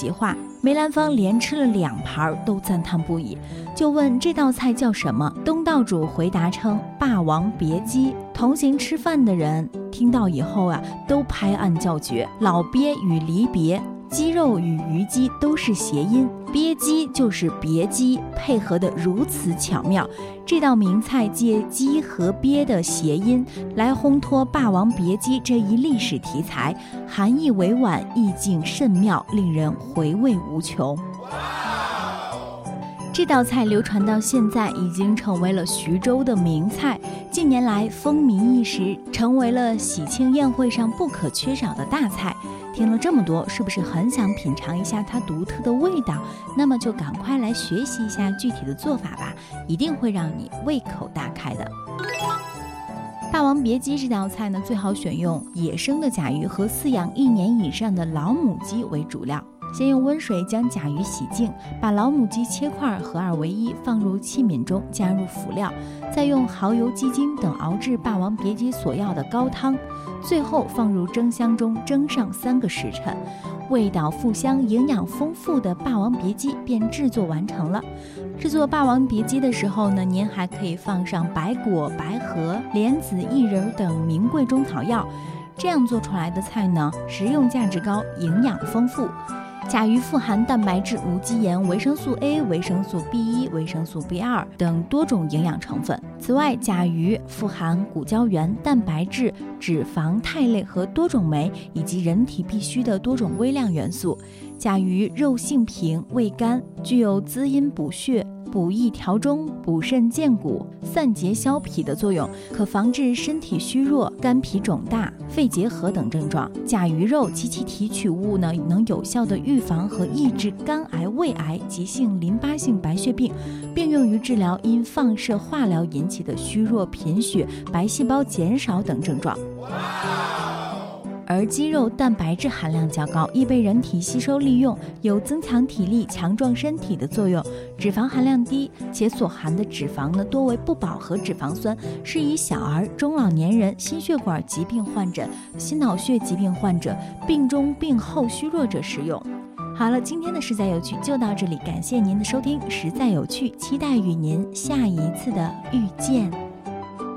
极化。梅兰芳连吃了2盘都赞叹不已，就问这道菜叫什么。东道主回答称霸王别姬。同行吃饭的人听到以后都拍案叫绝。老鳖与离别，鸡肉与虞姬都是谐音，鳖鸡就是别姬，配合得如此巧妙。这道名菜借鸡和鳖的谐音来烘托霸王别姬这一历史题材，含义委婉，意境甚妙，令人回味无穷。这道菜流传到现在，已经成为了徐州的名菜，近年来风靡一时，成为了喜庆宴会上不可缺少的大菜。听了这么多，是不是很想品尝一下它独特的味道？那么就赶快来学习一下具体的做法吧，一定会让你胃口大开的。霸王别姬这道菜呢，最好选用野生的甲鱼和饲养1年以上的老母鸡为主料。先用温水将甲鱼洗净，把老母鸡切块合2为1，放入器皿中，加入辅料，再用蚝油、鸡精等熬制霸王别姬所要的高汤，最后放入蒸箱中蒸上3个时辰，味道富香、营养丰富的霸王别姬便制作完成了。制作霸王别姬的时候呢，您还可以放上白果、白荷、莲子、薏仁等名贵中草药，这样做出来的菜呢，食用价值高，营养丰富。甲鱼富含蛋白质、无机盐、维生素 A、维生素 B1、维生素 B2 等多种营养成分。此外，甲鱼富含骨胶原、蛋白质、脂肪、肽类和多种酶，以及人体必需的多种微量元素。甲鱼肉性平，味甘，具有滋阴补血、补益调中、补肾健骨、散结消痞的作用，可防治身体虚弱、肝脾肿大、肺结核等症状。甲鱼肉及其提取物呢，能有效的预防和抑制肝癌、胃癌、急性淋巴性白血病，并用于治疗因放射化疗引起的虚弱、贫血、白细胞减少等症状。而鸡肉蛋白质含量较高，易被人体吸收利用，有增强体力、强壮身体的作用。脂肪含量低，且所含的脂肪呢多为不饱和脂肪酸，适宜小儿、中老年人、心血管疾病患者、心脑血疾病患者、病中病后虚弱者食用。好了，今天的实在有趣就到这里，感谢您的收听，实在有趣，期待与您下一次的遇见。